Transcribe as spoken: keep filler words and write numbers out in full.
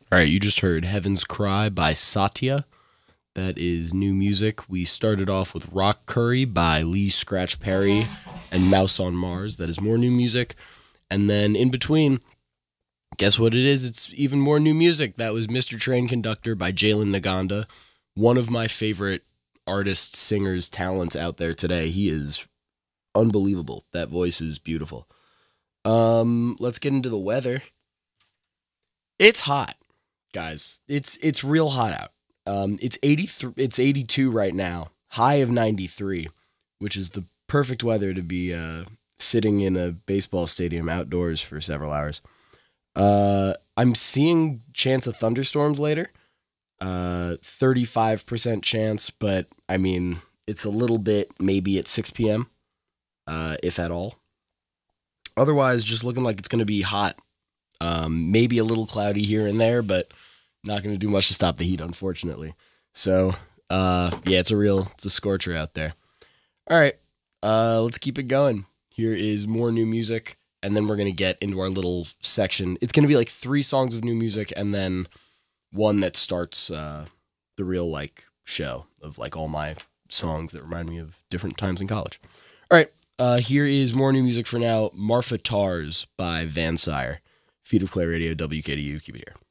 All right, you just heard Heaven's Cry by Satya. That is new music. We started off with Rock Curry by Lee Scratch Perry and Mouse on Mars. That is more new music. And then in between, guess what it is? It's even more new music. That was Mister Train Conductor by Jalen Naganda. One of my favorite artists, singers, talents out there today. He is unbelievable. That voice is beautiful. Um, let's get into the weather. It's hot, guys. It's it's real hot out. Um, it's eighty-three. It's eighty-two right now. High of ninety-three, which is the perfect weather to be uh, sitting in a baseball stadium outdoors for several hours. Uh, I'm seeing chance of thunderstorms later. Uh, thirty-five percent chance, but I mean it's a little bit maybe at six p.m. Uh, if at all. Otherwise, just looking like it's going to be hot. Um, maybe a little cloudy here and there, but not going to do much to stop the heat, unfortunately. So, uh, yeah, it's a real, it's a scorcher out there. All right, uh, let's keep it going. Here is more new music, and then we're going to get into our little section. It's going to be like three songs of new music, and then one that starts uh, the real, like, show of, like, all my songs that remind me of different times in college. All right, uh, here is more new music for now. Marfa Tars by Van Sire. Feet of Clay Radio, W K D U. Keep it here.